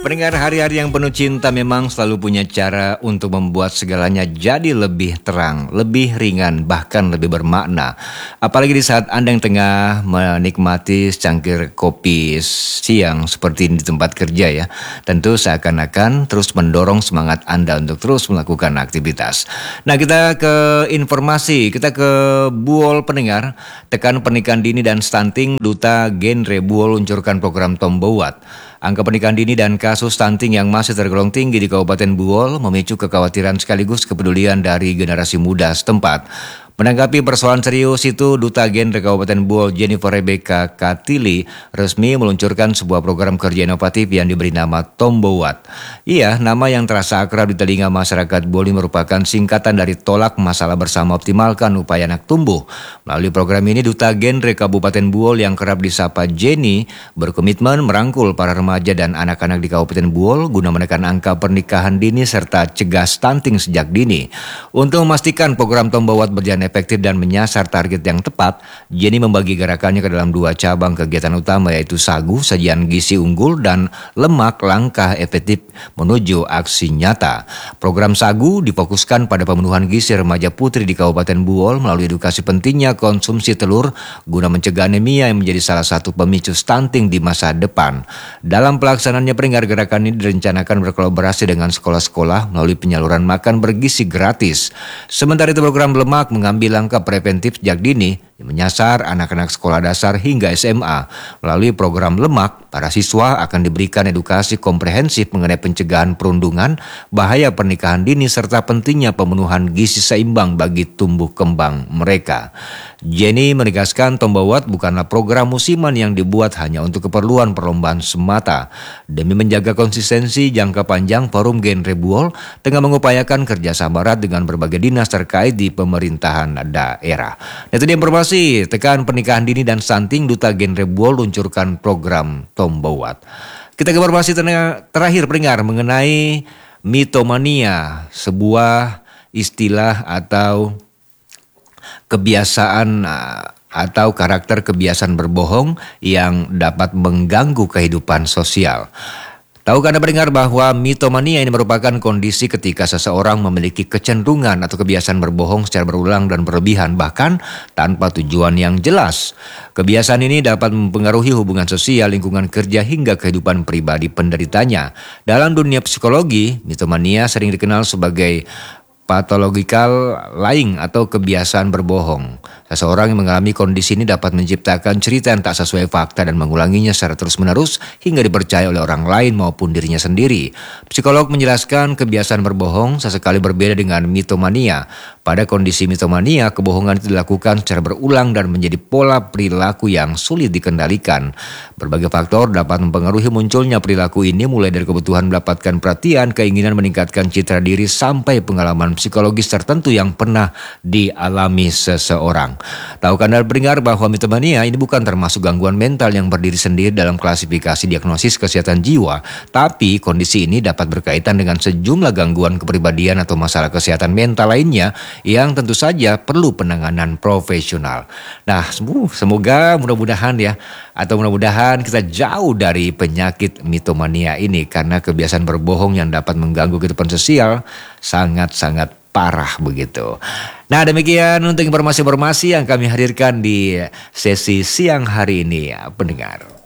Pendengar, hari-hari yang penuh cinta memang selalu punya cara untuk membuat segalanya jadi lebih terang, lebih ringan, bahkan lebih bermakna. Apalagi di saat Anda yang tengah menikmati secangkir kopi siang seperti ini di tempat kerja ya. Tentu seakan-akan terus mendorong semangat Anda untuk terus melakukan aktivitas. Nah, kita ke informasi, kita ke Buol pendengar. Tekan pernikahan dini dan stunting, Duta Genre Buol luncurkan program Tombowat. Angka pernikahan dini dan kasus stunting yang masih tergolong tinggi di Kabupaten Buol memicu kekhawatiran sekaligus kepedulian dari generasi muda setempat. Menanggapi persoalan serius itu, Duta Genre Kabupaten Buol Jennifer Rebecca Katili resmi meluncurkan sebuah program kerja inovatif yang diberi nama Tombowat. Iya, nama yang terasa akrab di telinga masyarakat Buol ini merupakan singkatan dari tolak masalah bersama optimalkan upaya anak tumbuh. Melalui program ini, Duta Genre Kabupaten Buol yang kerap disapa Jenny berkomitmen merangkul para remaja dan anak-anak di Kabupaten Buol guna menekan angka pernikahan dini serta cegah stunting sejak dini. Untuk memastikan program Tombowat berjalan efektif dan menyasar target yang tepat, Jenny membagi gerakannya ke dalam dua cabang kegiatan utama, yaitu sagu, sajian gizi unggul, dan lemak, langkah efektif menuju aksi nyata. Program sagu difokuskan pada pemenuhan gizi remaja putri di Kabupaten Buol melalui edukasi pentingnya konsumsi telur guna mencegah anemia yang menjadi salah satu pemicu stunting di masa depan. Dalam pelaksanaannya, pendengar, gerakan ini direncanakan berkolaborasi dengan sekolah-sekolah melalui penyaluran makan bergizi gratis. Sementara itu, program lemak mengambil langkah preventif sejak dini yang menyasar anak-anak sekolah dasar hingga SMA. Melalui program lemak, para siswa akan diberikan edukasi komprehensif mengenai pencegahan perundungan, bahaya pernikahan dini, serta pentingnya pemenuhan gizi seimbang bagi tumbuh kembang mereka. Jenny menegaskan Tombowat bukanlah program musiman yang dibuat hanya untuk keperluan perlombaan semata. Demi menjaga konsistensi jangka panjang, Forum Genre Buol tengah mengupayakan kerjasama erat dengan berbagai dinas terkait di pemerintahan daerah. Itu dia informasi, tekan pernikahan dini dan stunting, Duta Genre Buol luncurkan program Tombowat. Kita ke informasi terakhir pendengar mengenai mitomania, sebuah istilah atau kebiasaan atau karakter kebiasaan berbohong yang dapat mengganggu kehidupan sosial. Tahukah Anda pendengar bahwa mitomania ini merupakan kondisi ketika seseorang memiliki kecenderungan atau kebiasaan berbohong secara berulang dan berlebihan, bahkan tanpa tujuan yang jelas. Kebiasaan ini dapat mempengaruhi hubungan sosial, lingkungan kerja, hingga kehidupan pribadi penderitanya. Dalam dunia psikologi, mitomania sering dikenal sebagai patological lying atau kebiasaan berbohong. Seseorang yang mengalami kondisi ini dapat menciptakan cerita yang tak sesuai fakta dan mengulanginya secara terus-menerus hingga dipercaya oleh orang lain maupun dirinya sendiri. Psikolog menjelaskan kebiasaan berbohong sesekali berbeda dengan mitomania. Pada kondisi mitomania, kebohongan itu dilakukan secara berulang dan menjadi pola perilaku yang sulit dikendalikan. Berbagai faktor dapat mempengaruhi munculnya perilaku ini, mulai dari kebutuhan mendapatkan perhatian, keinginan meningkatkan citra diri, sampai pengalaman psikologis tertentu yang pernah dialami seseorang. Tahukah Anda pendengar bahwa mitomania ini bukan termasuk gangguan mental yang berdiri sendiri dalam klasifikasi diagnosis kesehatan jiwa, tapi kondisi ini dapat berkaitan dengan sejumlah gangguan kepribadian atau masalah kesehatan mental lainnya yang tentu saja perlu penanganan profesional. Nah, semoga mudah-mudahan kita jauh dari penyakit mitomania ini, karena kebiasaan berbohong yang dapat mengganggu kehidupan sosial sangat-sangat parah begitu. Nah, demikian untuk informasi-informasi yang kami hadirkan di sesi siang hari ini ya pendengar.